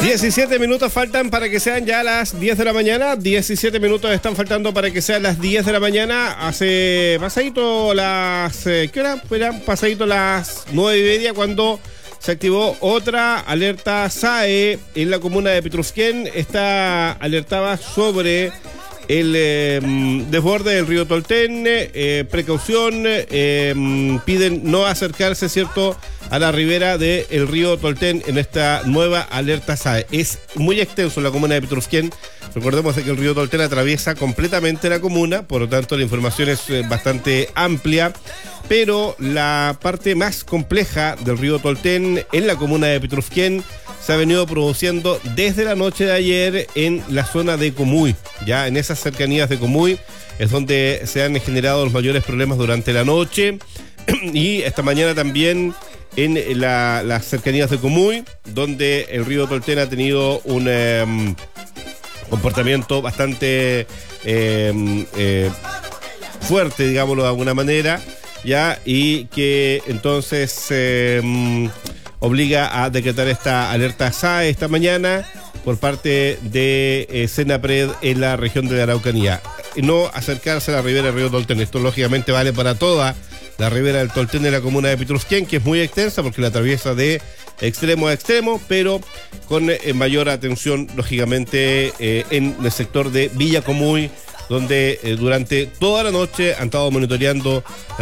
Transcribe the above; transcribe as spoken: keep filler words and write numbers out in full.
diecisiete minutos faltan para que sean ya las diez de la mañana. diecisiete minutos están faltando para que sean las diez de la mañana. Hace pasadito las... Eh, ¿Qué hora? Eran pasadito las nueve y media cuando se activó otra alerta S A E en la comuna de Petrusquén. Esta alertaba sobre el eh, desborde del río Tolten. Eh, precaución, eh, piden no acercarse, ¿cierto?, a la ribera del río Tolten en esta nueva alerta S A E. Es muy extenso la comuna de Petrusquén. Recordemos que el río Tolten atraviesa completamente la comuna, por lo tanto la información es eh, bastante amplia, pero la parte más compleja del río Tolten en la comuna de Petrusquén se ha venido produciendo desde la noche de ayer en la zona de Comuy. Ya en esas cercanías de Comuy es donde se han generado los mayores problemas durante la noche y esta mañana también en la, las cercanías de Comuy, donde el río Tolten ha tenido un eh, comportamiento bastante eh, eh, fuerte, digámoslo de alguna manera, ya, y que entonces eh, obliga a decretar esta alerta S A E esta mañana por parte de eh, Senapred en la región de la Araucanía. No acercarse a la ribera del río Tolten. Esto lógicamente vale para toda la ribera del Tolten de la comuna de Petrusquén, que es muy extensa porque la atraviesa de extremo a extremo, pero con eh, mayor atención, lógicamente, eh, en el sector de Villa Comuy, donde eh, durante toda la noche han estado monitoreando